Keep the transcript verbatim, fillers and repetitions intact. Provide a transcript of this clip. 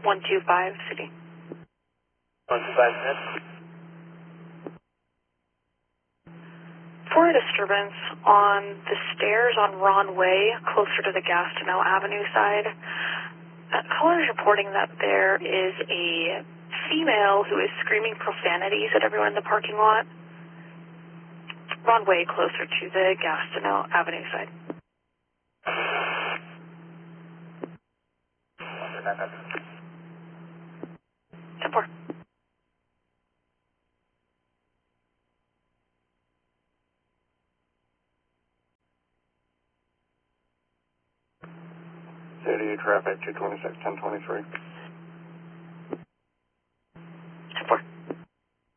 one two five, City. one two five, net. For a disturbance on the stairs on Ron Way, closer to the Gastineau Avenue side, uh, caller is reporting that there is a female who is screaming profanities at everyone in the parking lot. Ron Way, closer to the Gastineau Avenue side. ten four. City traffic two twenty-six, ten twenty-three.